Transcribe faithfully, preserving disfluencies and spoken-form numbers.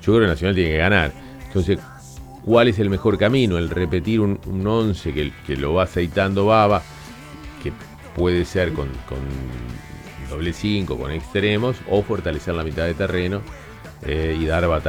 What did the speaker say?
Yo creo que Nacional tiene que ganar. Entonces, ¿cuál es el mejor camino? El repetir un, un once que, que lo va aceitando Baba, que puede ser con, con doble cinco, con extremos, o fortalecer la mitad de terreno eh, y dar batalla